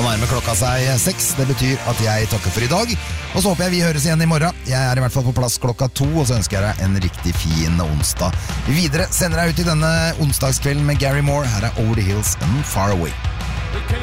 nærmer klokka seg 6. Det betyr at jeg takker for i dag. Og så håper jeg vi høres igjen i morgen. Jeg er i hvert fall på plass klokka 2, og så ønsker jeg deg en riktig fin onsdag. Videre sender jeg ut i denne onsdagskvelden med Gary Moore. Her er Over the Hills and Far Away.